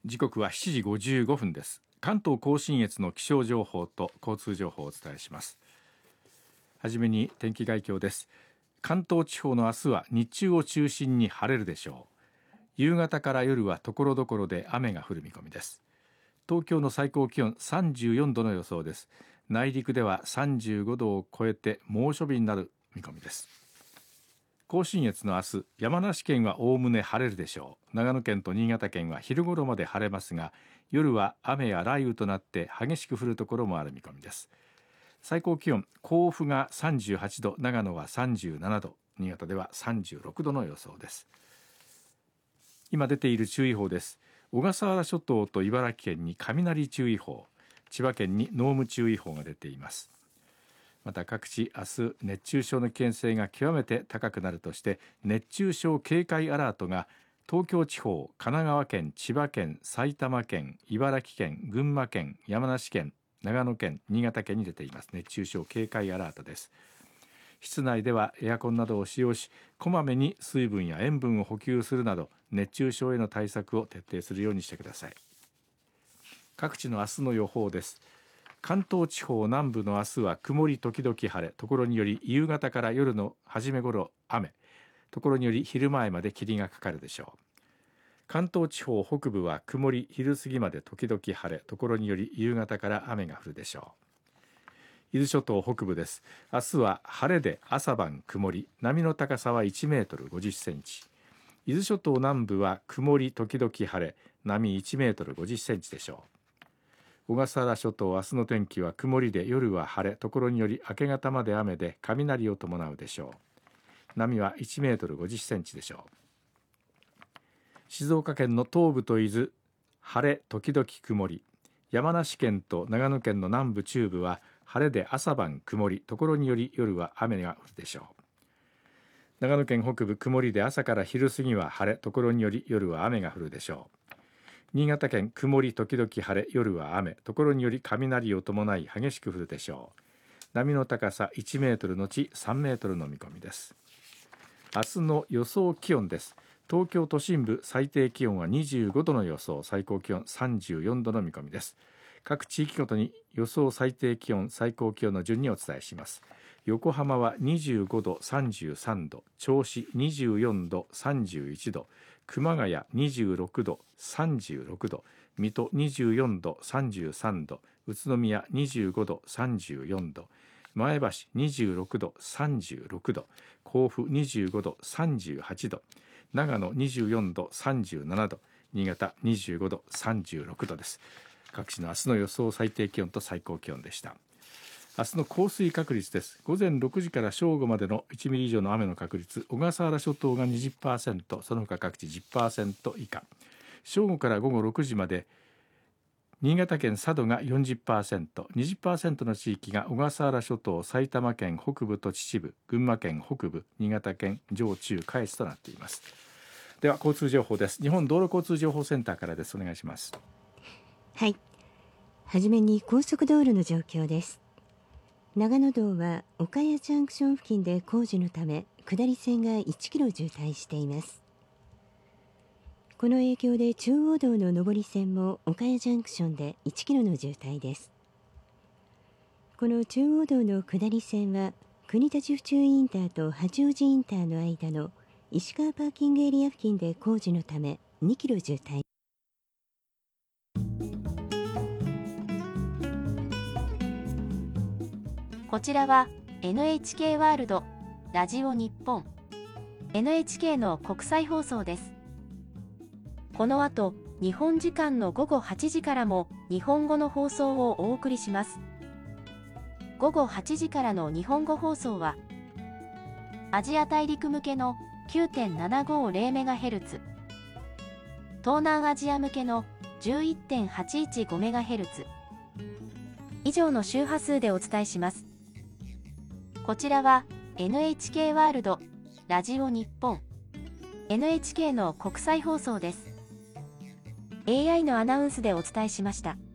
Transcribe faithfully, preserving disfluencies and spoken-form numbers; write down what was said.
時刻はしちじごじゅうごふんです。関東甲信越の気象情報と交通情報をお伝えします。はじめに天気概況です。関東地方の明日は日中を中心に晴れるでしょう。夕方から夜は所々で雨が降る見込みです。東京の最高気温さんじゅうよんどの予想です。内陸ではさんじゅうごどを超えて猛暑日になる見込みです。甲信越の明日、山梨県はおおむね晴れるでしょう。長野県と新潟県は昼頃まで晴れますが、夜は雨や雷雨となって激しく降るところもある見込みです。最高気温、甲府がさんじゅうはちど、長野はさんじゅうななど、新潟ではさんじゅうろくどの予想です。今出ている注意報です。小笠原諸島と茨城県に雷注意報、千葉県に濃霧注意報が出ています。また各地明日熱中症の危険性が極めて高くなるとして熱中症警戒アラートが東京地方、神奈川県、千葉県、埼玉県、茨城県、群馬県、山梨県、長野県、新潟県に出ています。熱中症警戒アラートです。室内ではエアコンなどを使用し、こまめに水分や塩分を補給するなど熱中症への対策を徹底するようにしてください。各地の明日の予報です。関東地方南部の明日は曇り時々晴れ、ところにより夕方から夜の初め頃雨、ところにより昼前まで霧がかかるでしょう。関東地方北部は曇り、昼過ぎまで時々晴れ、ところにより夕方から雨が降るでしょう。伊豆諸島北部です。明日は晴れで朝晩曇り、波の高さはいちメートルごじゅっセンチ。伊豆諸島南部は曇り時々晴れ、波いちメートルごじゅっセンチでしょう。小笠原諸島、明日の天気は曇りで夜は晴れ、ところにより明け方まで雨で雷を伴うでしょう。波はいちメートルごじゅっセンチでしょう。静岡県の東部と伊豆、晴れ時々曇り。山梨県と長野県の南部中部は晴れで朝晩曇り、ところにより夜は雨が降るでしょう。長野県北部曇りで朝から昼過ぎは晴れ、ところにより夜は雨が降るでしょう。新潟県曇り時々晴れ、夜は雨、ところにより雷を伴い激しく降るでしょう。波の高さいちメートルのちさんメートルの見込みです。明日の予想気温です。東京都心部最低気温はにじゅうごどの予想、最高気温さんじゅうよんどの見込みです。各地域ごとに予想最低気温、最高気温の順にお伝えします。横浜はにじゅうごど、さんじゅうさんど、銚子にじゅうよんど、さんじゅういちど、熊谷にじゅうろくど、さんじゅうろくど、水戸にじゅうよんど、さんじゅうさんど、宇都宮にじゅうごど、さんじゅうよんど、前橋にじゅうろくど、さんじゅうろくど、甲府にじゅうごど、さんじゅうはちど、長野にじゅうよんど、さんじゅうななど、新潟にじゅうごど、さんじゅうろくどです。各地の明日の予想最低気温と最高気温でした。明日の降水確率です。午前ろくじから正午までのいちミリ以上の雨の確率、小笠原諸島が にじゅっパーセント、その他各地 じゅっパーセント 以下。正午から午後ろくじまで新潟県佐渡が よんじゅっパーセント、にじゅっパーセント の地域が小笠原諸島、埼玉県北部と秩父、群馬県北部、新潟県上中下越となっています。では交通情報です。日本道路交通情報センターからです。お願いします。 はい、はじめに高速道路の状況です。長野道は岡谷ジャンクション付近で工事のため下り線がいちキロ渋滞しています。この影響で中央道の上り線も岡谷ジャンクションでいちキロの渋滞です。この中央道の下り線は国立府中インターと八王子インターの間の石川パーキングエリア付近で工事のためにキロ渋滞。 こちらは エヌエイチケー ワールドラジオ日本 エヌエイチケー の国際放送です。この後日本時間の午後はちじからも日本語の放送をお送りします。午後はちじからの日本語放送はアジア大陸向けの きゅうてんななごゼロメガヘルツ、東南アジア向けの じゅういってんはちいちごメガヘルツ、以上の周波数でお伝えします。こちらは エヌエイチケー ワールドラジオ日本 エヌエイチケー の国際放送です。エーアイ のアナウンスでお伝えしました。